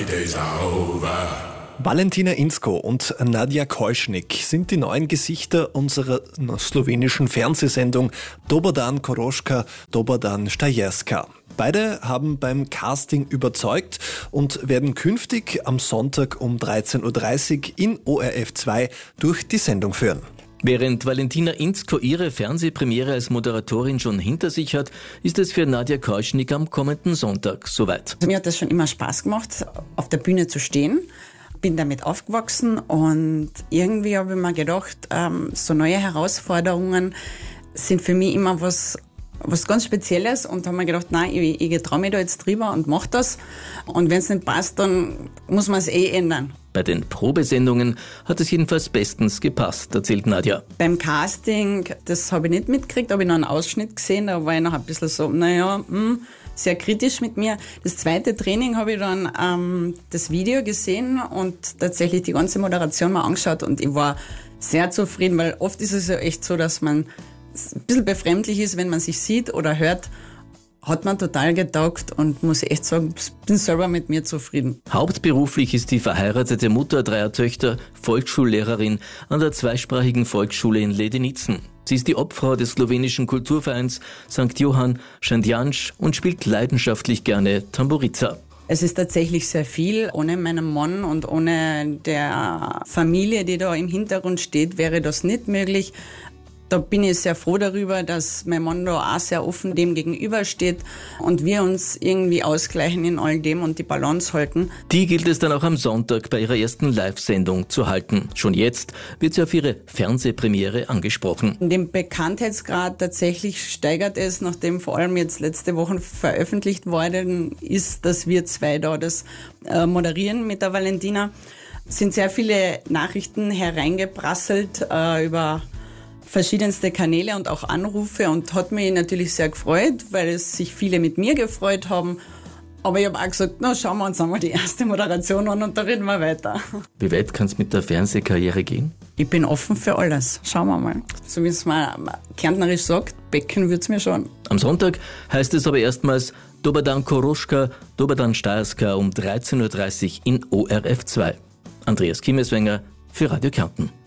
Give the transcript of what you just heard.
days are over. Valentina Inzko und Nadja Keuschnik sind die neuen Gesichter unserer slowenischen Fernsehsendung Dober dan Koroška, Dober dan Štajerska. Beide haben beim Casting überzeugt und werden künftig am Sonntag um 13.30 Uhr in ORF 2 durch die Sendung führen. Während Valentina Inzko ihre Fernsehpremiere als Moderatorin schon hinter sich hat, ist es für Nadja Keuschnik am kommenden Sonntag soweit. Mir hat das schon immer Spaß gemacht, auf der Bühne zu stehen. Bin damit aufgewachsen und irgendwie habe ich mir gedacht, so neue Herausforderungen sind für mich immer was ganz Spezielles und habe mir gedacht, nein, ich traue mich da jetzt drüber und mache das. Und wenn es nicht passt, dann muss man es ändern. Bei den Probesendungen hat es jedenfalls bestens gepasst, erzählt Nadja. Beim Casting, das habe ich nicht mitgekriegt, habe ich noch einen Ausschnitt gesehen, da war ich noch ein bisschen so, sehr kritisch mit mir. Das zweite Training habe ich dann das Video gesehen und tatsächlich die ganze Moderation mal angeschaut und ich war sehr zufrieden, weil oft ist es ja echt so, dass man ein bisschen befremdlich ist, wenn man sich sieht oder hört. Hat man total getaugt und muss echt sagen, bin selber mit mir zufrieden. Hauptberuflich ist die verheiratete Mutter dreier Töchter Volksschullehrerin an der zweisprachigen Volksschule in Ledenitzen. Sie ist die Obfrau des slowenischen Kulturvereins St. Johann Šentjanž und spielt leidenschaftlich gerne Tamburica. Es ist tatsächlich sehr viel. Ohne meinen Mann und ohne der Familie, die da im Hintergrund steht, wäre das nicht möglich. Da bin ich sehr froh darüber, dass mein Mann da auch sehr offen dem gegenübersteht und wir uns irgendwie ausgleichen in all dem und die Balance halten. Die gilt es dann auch am Sonntag bei ihrer ersten Live-Sendung zu halten. Schon jetzt wird sie auf ihre Fernsehpremiere angesprochen. Den Bekanntheitsgrad tatsächlich steigert es, nachdem vor allem jetzt letzte Woche veröffentlicht worden ist, dass wir zwei da das moderieren mit der Valentina. Es sind sehr viele Nachrichten hereingeprasselt über verschiedenste Kanäle und auch Anrufe und hat mich natürlich sehr gefreut, weil es sich viele mit mir gefreut haben. Aber ich habe auch gesagt, schauen wir uns einmal die erste Moderation an und da reden wir weiter. Wie weit kann es mit der Fernsehkarriere gehen? Ich bin offen für alles. Schauen wir mal. So wie es man kärntnerisch sagt, Becken wird's mir schon. Am Sonntag heißt es aber erstmals Dober dan Koroška, Dober dan Štajerska um 13.30 Uhr in ORF 2. Andreas Kiemeswenger für Radio Kärnten.